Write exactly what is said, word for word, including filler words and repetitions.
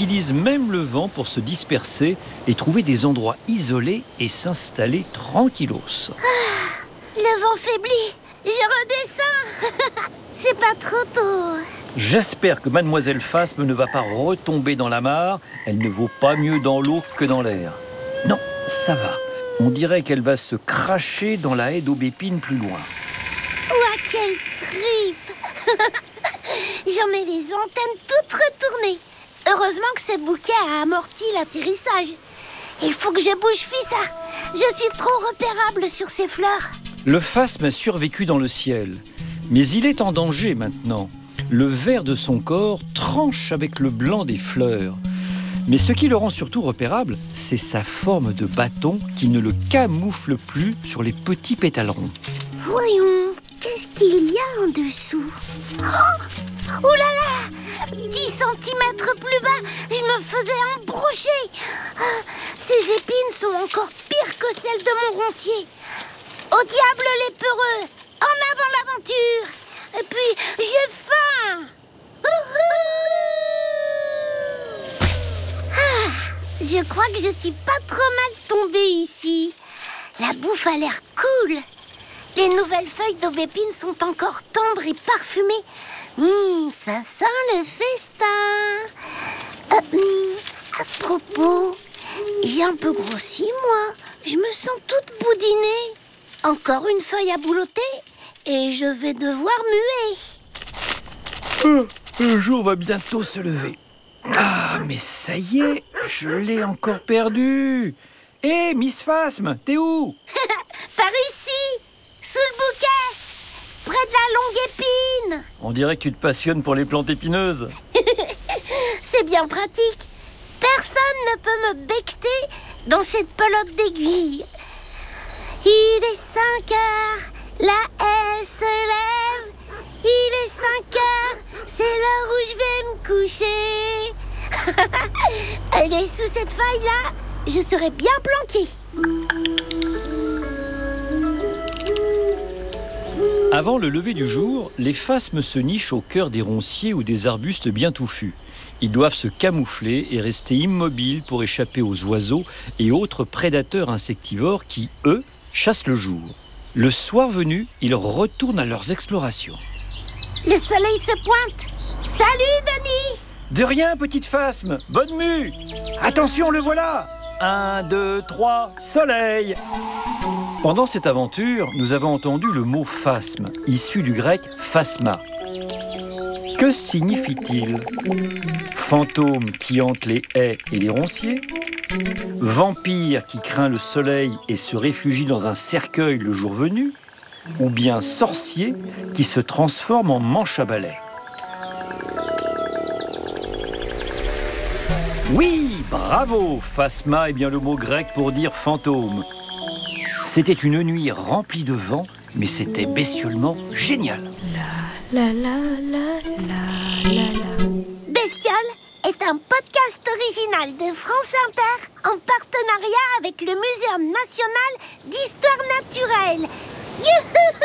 utilisent même le vent pour se disperser et trouver des endroits isolés et s'installer tranquillos. Ah, le vent faiblit, je redescends. C'est pas trop tôt. J'espère que Mademoiselle Phasme ne va pas retomber dans la mare. Elle ne vaut pas mieux dans l'eau que dans l'air. Non, ça va. On dirait qu'elle va se cracher dans la haie d'aubépine plus loin. Ouah, quelle tripe. J'en ai les antennes toutes retournées. Heureusement que ce bouquet a amorti l'atterrissage. Il faut que je bouge Fissa. Je suis trop repérable sur ces fleurs. Le phasme a survécu dans le ciel. Mais il est en danger maintenant. Le vert de son corps tranche avec le blanc des fleurs. Mais ce qui le rend surtout repérable, c'est sa forme de bâton qui ne le camoufle plus sur les petits pétalerons. Voyons, qu'est-ce qu'il y a en dessous? Oh, oh là là, dix centimètres plus bas, je me faisais embrocher. Ah, ces épines sont encore pires que celles de mon roncier. Au diable les peureux, en avant l'aventure. Et puis, j'ai faim. Ah, je crois que je suis pas trop mal tombée ici. La bouffe a l'air cool. Les nouvelles feuilles d'aubépine sont encore tendres et parfumées. Mmh, ça sent le festin. Euh, mmh, à ce propos, j'ai un peu grossi, moi. Je me sens toute boudinée. Encore une feuille à boulotter et je vais devoir muer. Euh, le jour va bientôt se lever. Ah, mais ça y est, je l'ai encore perdu. Hé, hey, Miss Phasme, t'es où? Par ici, sous le bouquet, près de la longue épine. On dirait que tu te passionnes pour les plantes épineuses. C'est bien pratique. Personne ne peut me becqueter dans cette pelote d'aiguille. Il est cinq heures, la haie se lève. Il est cinq heures, c'est l'heure où je vais me coucher. Allez, sous cette feuille-là, je serai bien planquée. Avant le lever du jour, les phasmes se nichent au cœur des ronciers ou des arbustes bien touffus. Ils doivent se camoufler et rester immobiles pour échapper aux oiseaux et autres prédateurs insectivores qui, eux, chassent le jour. Le soir venu, ils retournent à leurs explorations. Le soleil se pointe. Salut, Denis. De rien, petite phasme. Bonne mue. Attention, le voilà. Un, deux, trois, soleil. Pendant cette aventure, nous avons entendu le mot phasme, issu du grec phasma. Que signifie-t-il? Fantôme qui hante les haies et les ronciers? Vampire qui craint le soleil et se réfugie dans un cercueil le jour venu? Ou bien sorcier qui se transforme en manche à balai? Oui, bravo! Phasma est bien le mot grec pour dire fantôme. C'était une nuit remplie de vent, mais c'était bestiolement génial. La la la la la la la. Bestiole est un podcast original de France Inter en partenariat avec le Muséum national d'histoire naturelle. Youhou!